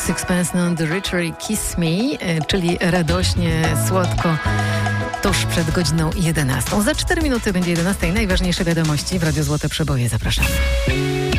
Sixpence None the Richer, Kiss Me, czyli radośnie, słodko, tuż przed godziną 11. Za 4 minuty będzie 11. Najważniejsze wiadomości w Radiu Złote Przeboje. Zapraszam.